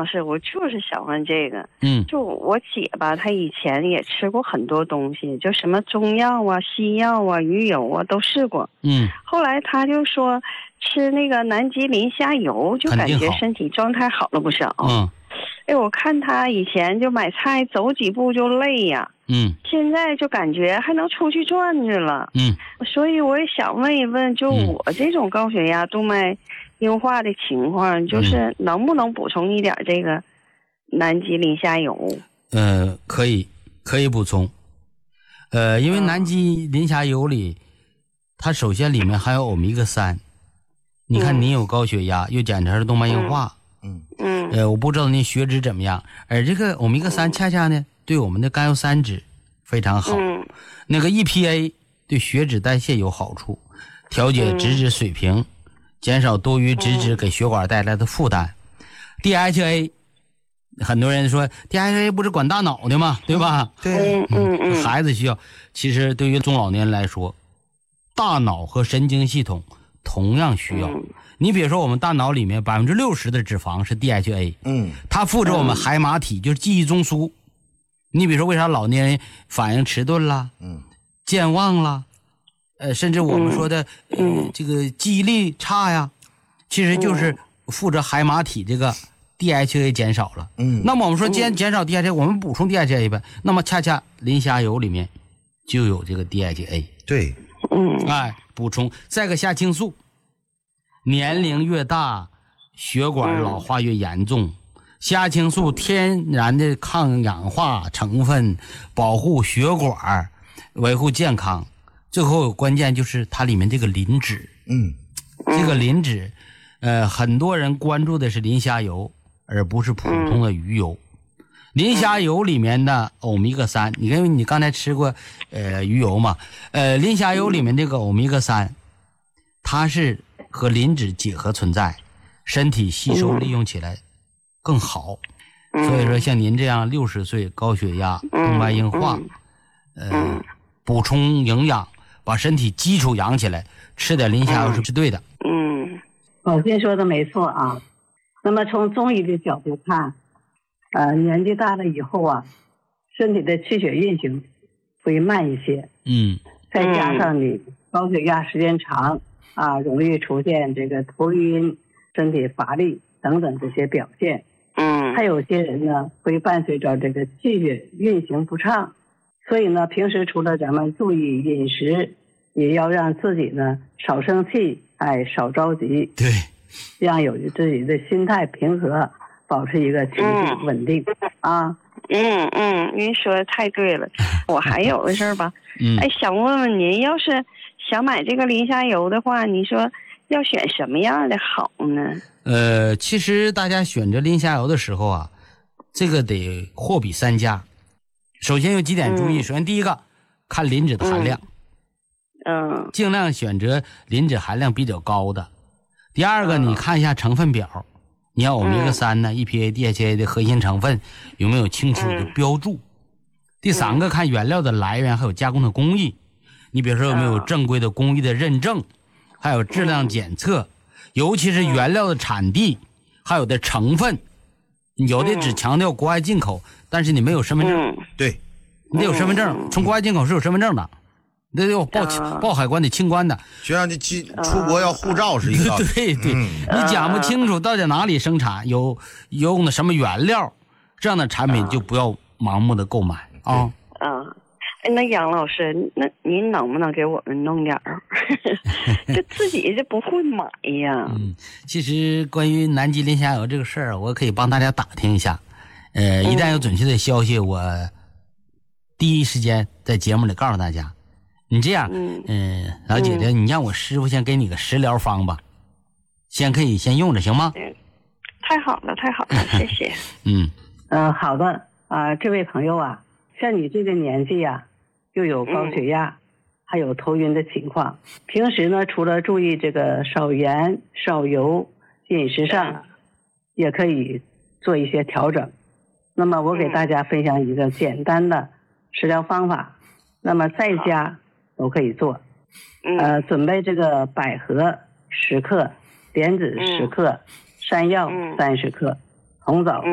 老师，我就是想问这个。 嗯， 就我姐吧，她以前也吃过很多东西，就什么中药啊、西药啊、鱼油啊都试过。 嗯， 后来她就说吃那个南极磷虾油，就感觉身体状态好了不少。 嗯， 哎，我看她以前就买菜走几步就累呀。 嗯， 现在就感觉还能出去转着了。 嗯， 所以我也想问一问，就我这种高血压、动脉硬化的情况，就是能不能补充一点这个南极磷虾油？ 可以补充。因为南极磷虾油里，它首先里面含有欧米伽3。你看你有高血压，又检查是动脉硬化。我不知道您血脂怎么样，而这个欧米伽3恰恰呢，对我们的甘油三酯非常好。那个 EPA 对血脂代谢有好处，调节脂质水平，减少多余脂质给血管带来的负担。DHA 很多人说 DHA 不是管大脑的吗？对吧？ 对， 孩子需要。其实对于中老年人来说，大脑和神经系统同样需要。你比如说我们大脑里面60%的脂肪是 DHA， 它负责我们海马体，就是记忆中枢。你比如说为啥老年人反应迟钝啦，健忘啦，甚至我们说的这个记忆力差呀，其实就是负责海马体这个 DHA 减少了。那么我们说既然减少 DHA，我们补充 DHA 呗。那么恰恰磷虾油里面就有这个 DHA。 对， 补充。再个虾青素，年龄越大，血管老化越严重。虾青素天然的抗氧化成分，保护血管，维护健康。最后关键就是它里面这个磷脂。这个磷脂，很多人关注的是磷虾油，而不是普通的鱼油。磷虾油里面的欧米伽3，因为你刚才吃过鱼油嘛，磷虾油里面这个欧米伽3，它是和磷脂结合存在，身体吸收利用起来更好。所以说像您这样60岁高血压、动脉硬化，补充营养，把身体基础养起来，吃点磷虾油是对的。 宝健说的没错啊。那么从中医的角度看，年纪大了以后啊，身体的气血运行会慢一些。再加上你高血压时间长啊，容易出现这个头晕、身体乏力等等这些表现。还有些人呢会伴随着这个气血运行不畅，所以呢平时除了咱们注意饮食，也要让自己呢少生气，少着急。 对， 这样有自己的心态平和，保持一个情绪稳定啊。 您说的太对了。我还有个事儿吧，想问问您，要是想买这个磷虾油的话，你说要选什么样的好呢？ 其实大家选择磷虾油的时候啊，这个得货比三家。首先有几点注意，首先第一个，看磷脂的含量，尽量选择磷脂含量比较高的。第二个，你看一下成分表，你要欧米伽3呢、EPA、DHA 的核心成分有没有清楚的标注。第三个，看原料的来源还有加工的工艺，你比如说有没有正规的工艺的认证，还有质量检测，尤其是原料的产地，还有的成分，有的只强调国外进口，但是你没有身份证。 对， 你得有身份证，从国外进口是有身份证的，你得有报海关的清关的， 就像你出国要护照是一个道理。 对，你讲不清楚到底哪里生产，有用的什么原料，这样的产品就不要盲目的购买啊。 那杨老师，那您能不能给我们弄点儿？这自己这不会买呀。 其实关于南极磷虾油这个事儿，我可以帮大家打听一下。一旦有准确的消息，我第一时间在节目里告诉大家。你这样，老姐姐，你让我师傅先给你个食疗方吧，可以先用着，行吗？ 太好了，太好了，谢谢。 好的这位朋友啊，像你这个年纪啊，又有高血压，还有头晕的情况，平时呢除了注意这个少盐少油，饮食上也可以做一些调整。那么我给大家分享一个简单的食疗方法，那么在家都可以做。准备这个百合10克，莲子10克，山药30克，红枣